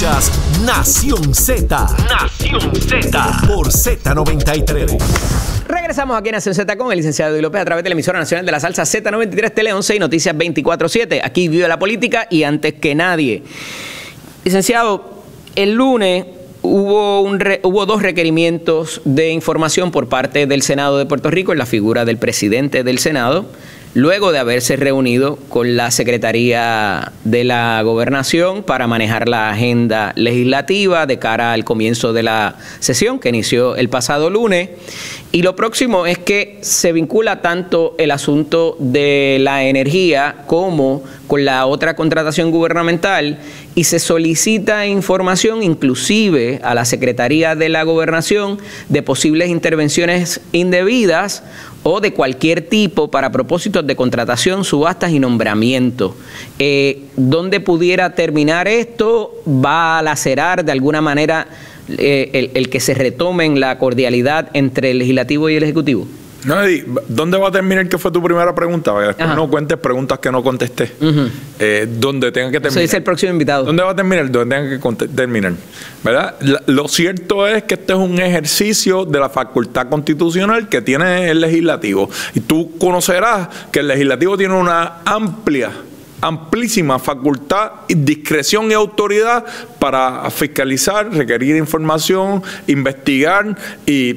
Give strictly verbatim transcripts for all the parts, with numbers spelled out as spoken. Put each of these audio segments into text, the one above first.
Escuchas Nación Z. Nación Z. Por Z noventa y tres. Regresamos aquí en Nación Z con el licenciado Eddie López a través de la emisora nacional de la salsa Z noventa y tres, Tele once y Noticias veinticuatro siete. Aquí vive la política y antes que nadie. Licenciado, el lunes hubo, un re, hubo dos requerimientos de información por parte del Senado de Puerto Rico en la figura del presidente del Senado, luego de haberse reunido con la Secretaría de la Gobernación para manejar la agenda legislativa de cara al comienzo de la sesión que inició el pasado lunes. Y lo próximo es que se vincula tanto el asunto de la energía como con la otra contratación gubernamental y se solicita información inclusive a la Secretaría de la Gobernación de posibles intervenciones indebidas o de cualquier tipo para propósitos de contratación, subastas y nombramientos. Eh, ¿Dónde pudiera terminar esto? ¿Va a lacerar de alguna manera eh, el, el que se retomen la cordialidad entre el Legislativo y el Ejecutivo? No, Eddie, ¿dónde va a terminar? ¿Qué fue tu primera pregunta? Después no cuentes preguntas que no contesté. Uh-huh. eh, ¿Dónde tenga que terminar? Eso dice el próximo invitado. ¿Dónde va a terminar? ¿Dónde tenga que terminar? ¿Verdad? La, lo cierto es que este es un ejercicio de la facultad constitucional que tiene el legislativo. Y tú conocerás que el legislativo tiene una amplia amplísima facultad, discreción y autoridad para fiscalizar, requerir información, investigar y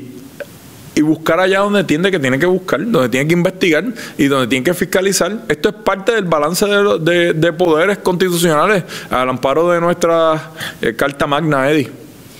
y buscar allá donde entiende que tiene que buscar, donde tiene que investigar y donde tiene que fiscalizar. Esto es parte del balance de, de, de poderes constitucionales al amparo de nuestra eh, Carta Magna, Eddie.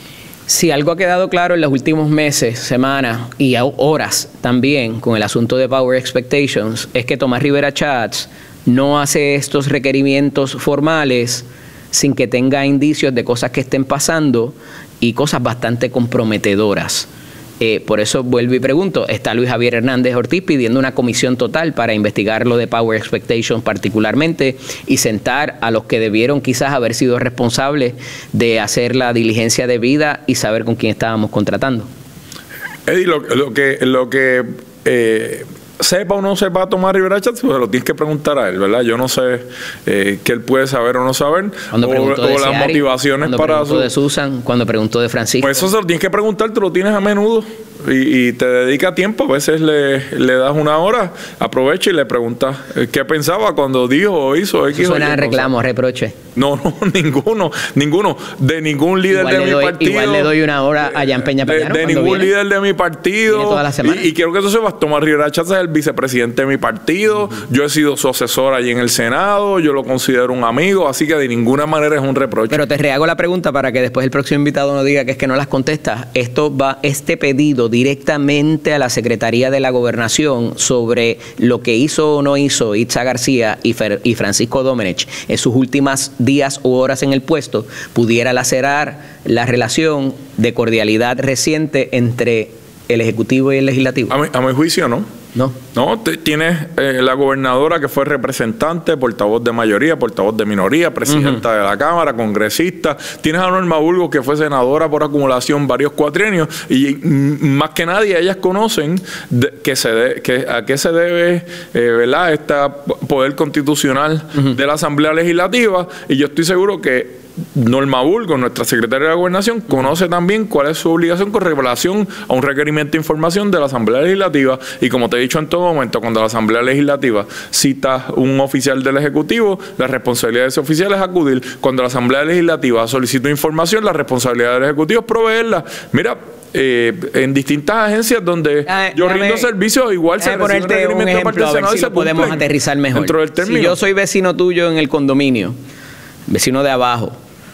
Si algo ha quedado claro en los últimos meses, semanas y horas también con el asunto de Power Expectations, es que Tomás Rivera Chats no hace estos requerimientos formales sin que tenga indicios de cosas que estén pasando y cosas bastante comprometedoras. Eh, por eso vuelvo y pregunto, está Luis Javier Hernández Ortiz pidiendo una comisión total para investigar lo de Power Expectations particularmente y sentar a los que debieron quizás haber sido responsables de hacer la diligencia debida y saber con quién estábamos contratando. Eddie, lo, lo que, lo que eh, sepa o no sepa Tomás Rivera Chats, pues lo tienes que preguntar a él, ¿verdad? Yo no sé eh, qué él puede saber o no saber, cuando o, o de las Seari, motivaciones cuando para preguntó su... de Susan, cuando preguntó de Francisco. Pues eso se lo tienes que preguntar, tú lo tienes a menudo y, y te dedica tiempo, a veces le, le das una hora, aprovecha y le preguntas qué pensaba cuando dijo o hizo X. Eso suena a reclamo, reproche. No, no, ninguno, ninguno, de ningún líder igual de mi doy, partido. Igual le doy una hora a Jan Peña Payano. De, de ningún viene, líder de mi partido. Toda la semana. Y, y quiero que eso sepas, Tomás Rivera Chats es el vicepresidente de mi partido. Uh-huh. Yo he sido su asesor allí en el Senado, yo lo considero un amigo, así que de ninguna manera es un reproche. Pero te rehago la pregunta para que después el próximo invitado no diga que es que no las contestas. Esto va, este pedido directamente a la Secretaría de la Gobernación sobre lo que hizo o no hizo Itza García y, Fer, y Francisco Domenech en sus últimas días u horas en el puesto, pudiera lacerar la relación de cordialidad reciente entre el Ejecutivo y el Legislativo. A mi, a mi juicio, ¿no? No. No, tienes eh, la gobernadora que fue representante, portavoz de mayoría, portavoz de minoría, presidenta uh-huh. de la Cámara, congresista. Tienes a Norma Burgos, que fue senadora por acumulación varios cuatrienios. Y mm, más que nadie, ellas conocen de, que se de, que, a qué se debe eh, ¿verdad? Este poder constitucional uh-huh. de la Asamblea Legislativa. Y yo estoy seguro que Norma Burgos, nuestra secretaria de la Gobernación, conoce también cuál es su obligación con relación a un requerimiento de información de la Asamblea Legislativa. Y como te he dicho en todo momento, cuando la Asamblea Legislativa cita un oficial del Ejecutivo, la responsabilidad de ese oficial es acudir. Cuando la Asamblea Legislativa solicita información, la responsabilidad del Ejecutivo es proveerla. Mira, Eh, en distintas agencias donde ah, yo rindo servicios, igual se recibe un requerimiento de parte del Senado y se podemos aterrizar mejor. Dentro del término. Si yo soy vecino tuyo en el condominio, vecino de abajo,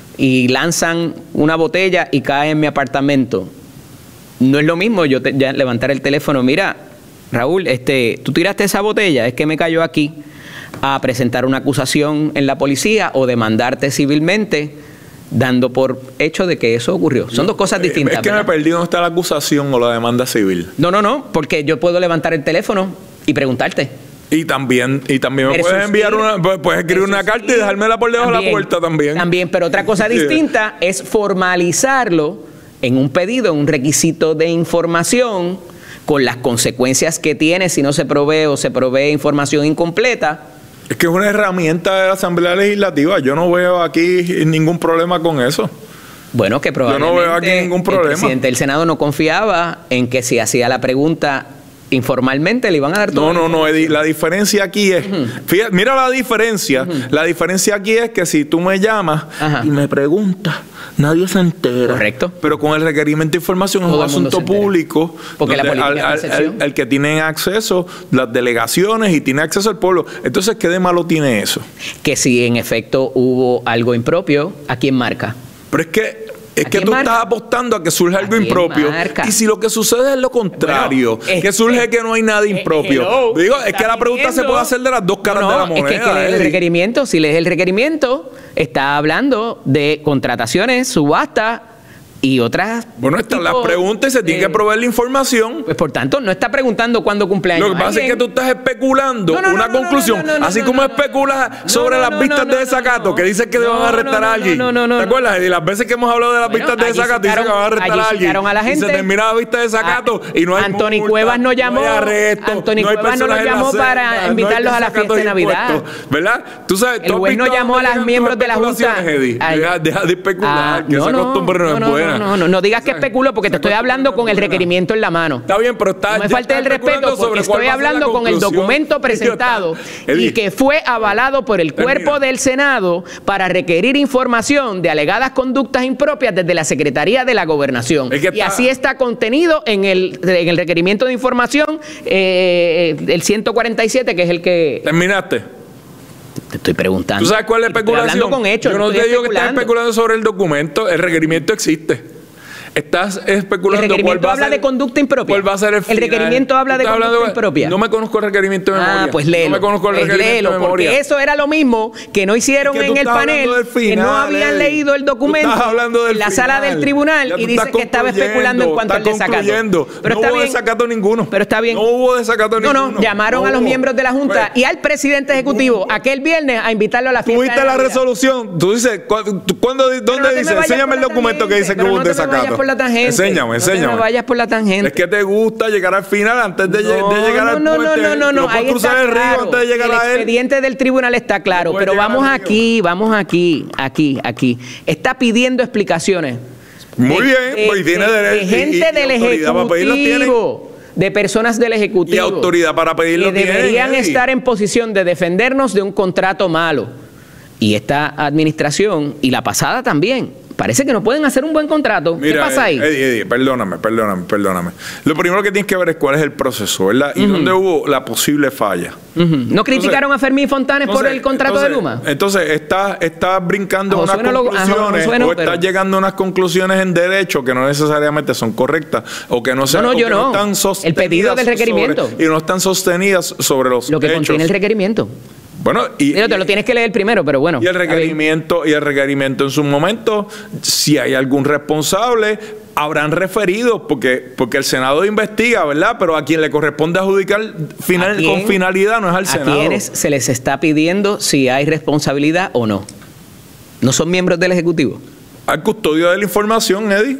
y lanzan una botella y cae en mi apartamento, no es lo mismo yo te, ya levantar el teléfono, mira, Raúl, este, tú tiraste esa botella, es que me cayó aquí, a presentar una acusación en la policía o demandarte civilmente, dando por hecho de que eso ocurrió. Son dos cosas distintas. Es que ¿verdad? Me perdí dónde está la acusación o la demanda civil. No, no, no, porque yo puedo levantar el teléfono y preguntarte. Y también, y también me puedes enviar una, puedes escribir una carta y dejármela por debajo de la puerta también. También, pero otra cosa distinta es formalizarlo en un pedido, en un requisito de información, con las consecuencias que tiene si no se provee o se provee información incompleta. Es que es una herramienta de la Asamblea Legislativa. Yo no veo aquí ningún problema con eso. Bueno, que probablemente yo no veo aquí ningún problema. El presidente del Senado no confiaba en que si hacía la pregunta informalmente le iban a dar todo. No, no, no, Eddie, la diferencia aquí es, uh-huh. fíjate, mira la diferencia, uh-huh. la diferencia aquí es que si tú me llamas Ajá. y me preguntas, nadie se entera. Correcto. Pero con el requerimiento de información es un asunto público. Porque la política al, al, al, al que tiene acceso las delegaciones y tiene acceso al pueblo. Entonces, ¿qué de malo tiene eso? Que si en efecto hubo algo impropio, ¿a quién marca? Pero es que Es que tú marca? estás apostando a que surge algo impropio. Marca? Y si lo que sucede es lo contrario, bueno, es que surge es, que no hay nada impropio. Hello, Digo, es que la pregunta se puede hacer de las dos caras no, no, de la moneda. Es que, que lees el requerimiento, si lees el requerimiento, está hablando de contrataciones, subasta y otras. Bueno, están las preguntas y se tiene eh, que proveer la información. Pues por tanto, no está preguntando cuándo cumpleaños. Lo que pasa es que tú estás especulando no, no, una no, no, conclusión. No, no, no, así no, como no, especulas no, sobre no, las vistas no, no, de desacato, no, no, que dicen que no, van a arrestar no, no, a alguien. No, no, no, ¿Te acuerdas? Y las veces que hemos hablado de las bueno, vistas de desacato, dicen que van a arrestar a alguien. A la gente, y se termina la vista de desacato a, y no hay Anthony multa, Cuevas no llamó. No hay arresto, Anthony no hay Cuevas no nos llamó para invitarlos a la fiesta de Navidad. ¿Verdad? Tú sabes, el güey no llamó a los miembros de la Junta. Deja de especular, que esa costumbre no es buena. No, no, no digas que especulo porque te estoy hablando con el requerimiento en la mano. Está bien, pero está. No me falte el respeto porque estoy hablando con el documento presentado y que fue avalado por el cuerpo del Senado para requerir información de alegadas conductas impropias desde la Secretaría de la Gobernación. Y así está contenido en el, en el requerimiento de información, eh, el ciento cuarenta y siete, que es el que. ¿Terminaste? Te estoy preguntando. ¿Tú sabes cuál es la especulación? Estoy hablando con hechos. Yo no te digo que estás especulando sobre el documento. El requerimiento existe. Estás especulando. El requerimiento habla de conducta impropia. ¿Cuál va a ser el final? El requerimiento habla de conducta impropia. No me conozco el requerimiento de memoria. Ah, pues léelo. No me conozco el requerimiento léelo, de memoria. Porque eso era lo mismo que no hicieron es que en el panel, final, que no habían eh. leído el documento en la final. sala del tribunal y dice que estaba especulando en cuanto al desacato. Pero no está hubo bien. desacato ninguno. Pero está bien. No hubo desacato no, ninguno. No, llamaron no a los miembros de la Junta pues, y al presidente ejecutivo aquel viernes a invitarlo a la fiesta. ¿Tuviste la resolución? Tú dices, ¿cuándo, ¿dónde dice? Enséñame el documento que dice que hubo un desacato. Enséñame, enséñame. Por la tangente. Es que te gusta llegar al final antes de, no, de llegar no, al no, puente. No, no, no, no, no. Ahí está el río claro. antes de llegar el a él. El expediente del tribunal está claro, no pero vamos aquí, vamos aquí, aquí, aquí. Está pidiendo explicaciones. Muy de, bien, de, pues tiene de, derecho. De gente y, y del Ejecutivo, de personas del Ejecutivo. Y autoridad para pedirlo. Que deberían tienen, estar en posición de defendernos de un contrato malo. Y esta administración, y la pasada también, parece que no pueden hacer un buen contrato. Mira, ¿qué pasa ahí? Eddie, Eddie, perdóname, perdóname, perdóname. Lo primero que tienes que ver es cuál es el proceso, ¿verdad? Y uh-huh. dónde hubo la posible falla. Uh-huh. ¿No criticaron entonces, a Fermín Fontanes entonces, por el contrato entonces, de Luma? Entonces, ¿estás está brincando unas conclusiones lo, ajá, sueno, o estás pero... llegando a unas conclusiones en derecho que no necesariamente son correctas o que no, se, no, no, o yo que no. no están sostenidas el pedido del requerimiento. Sobre, y no están sostenidas sobre los Lo que hechos. contiene el requerimiento. Bueno, y, pero te lo tienes que leer primero, pero bueno. Y el requerimiento, y el requerimiento en su momento, si hay algún responsable, habrán referido, porque, porque el Senado investiga, ¿verdad? Pero a quien le corresponde adjudicar final, quién, con finalidad no es al Senado. ¿A quiénes se les está pidiendo si hay responsabilidad o no? ¿No son miembros del Ejecutivo? Al custodio de la información, Eddie.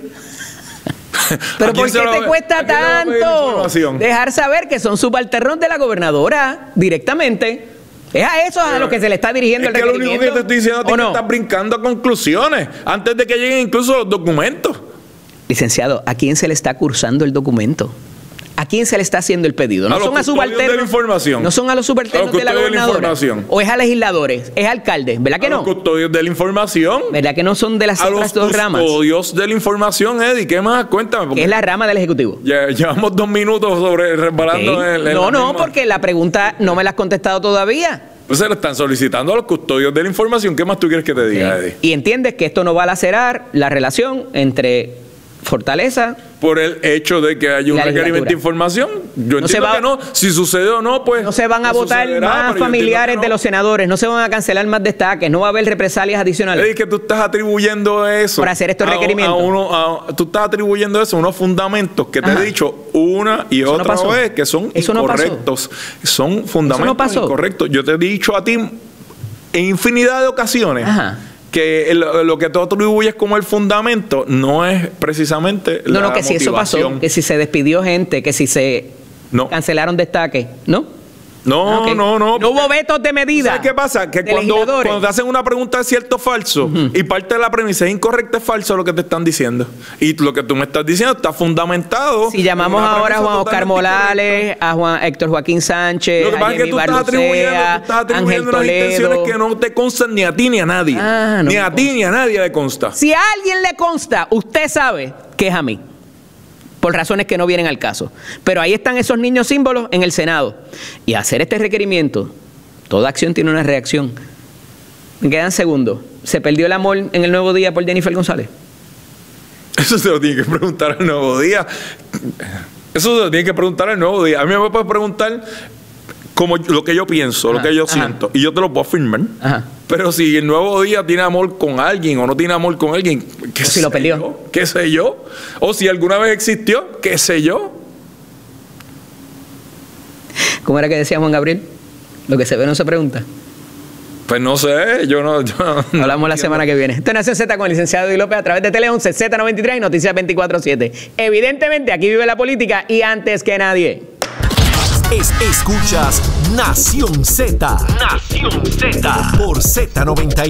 Pero ¿por qué te cuesta tanto dejar saber que son subalternos de la gobernadora directamente? Es a eso a lo que se le está dirigiendo es el que requerimiento. Lo único que te estoy diciendo es que no? estás brincando a conclusiones antes de que lleguen incluso los documentos. Licenciado, ¿a quién se le está cursando el documento? ¿A quién se le está haciendo el pedido? No a son a subalternos de la información. No son a los subalternos de la gobernadora. O es a legisladores, es a alcaldes, ¿verdad que a no? Los custodios de la información. ¿Verdad que no son de las a otras dos ramas? A los custodios de la información, Eddie. ¿Qué más? Cuéntame. ¿Qué es la rama del Ejecutivo? Ya, llevamos dos minutos sobre resbalando okay. en, en No, la no, misma. porque la pregunta no me la has contestado todavía. Pues se le están solicitando a los custodios de la información. ¿Qué más tú quieres que te diga, Eddie? Y entiendes que esto no va a lacerar la relación entre Fortaleza por el hecho de que haya un requerimiento de información. Yo no entiendo va, que no. Si sucede o no, pues no se van a votar más familiares no. de los senadores, no se van a cancelar más destaques, no va a haber represalias adicionales. Es que tú estás atribuyendo eso por hacer estos a, requerimientos. A uno, a, tú estás atribuyendo eso a unos fundamentos que Ajá. te he dicho una y eso otra no vez que son eso incorrectos. No son fundamentos no incorrectos. Yo te he dicho a ti en infinidad de ocasiones Ajá. que lo, lo que tú atribuyes como el fundamento no es precisamente no, la no, que motivación. si eso pasó, que si se despidió gente, que si se no. cancelaron destaques, ¿no? No, Ah, ok. no, no. No hubo vetos de medida. ¿Sabes qué pasa? Que de cuando, legisladores. cuando te hacen una pregunta de cierto o falso Ujú. y parte de la premisa es incorrecta, es falso lo que te están diciendo. Y lo que tú me estás diciendo está fundamentado. Si llamamos en una ahora a premisa Juan Oscar totalmente Morales, incorrecta. a Juan Héctor Joaquín Sánchez, Lo que a pasa es que Jenny tú estás atribuyendo, Barlucea, tú estás Ángel atribuyendo unas intenciones Toledo. que no te constan ni a ti ni a nadie. Ah, no ni me a ti ni a nadie le consta. Si a alguien le consta, usted sabe que es a mí. Por razones que no vienen al caso. Pero ahí están esos niños símbolos en el Senado. Y hacer este requerimiento, toda acción tiene una reacción. Me quedan segundos. ¿Se perdió el amor en el Nuevo Día por Jennifer González? Eso se lo tiene que preguntar al Nuevo Día. Eso se lo tiene que preguntar al Nuevo Día. A mí me puedes preguntar como lo que yo pienso, Ajá, lo que yo ajá. siento. Y yo te lo puedo afirmar. Ajá. Pero si el Nuevo Día tiene amor con alguien o no tiene amor con alguien, ¿qué O si sé lo perdió. yo? ¿Qué sé yo? O si alguna vez existió, ¿qué sé yo? ¿Cómo era que decía Juan Gabriel? Lo que se ve no se pregunta. Pues no sé, yo no... Yo no Hablamos la entiendo. semana que viene. Esto es Nación Z con el licenciado Eddie López a través de Tele once, Z noventa y tres y Noticias veinticuatro siete. Evidentemente, aquí vive la política y antes que nadie. Es, escuchas Nación Z. Nación Z. Por Z noventa y tres.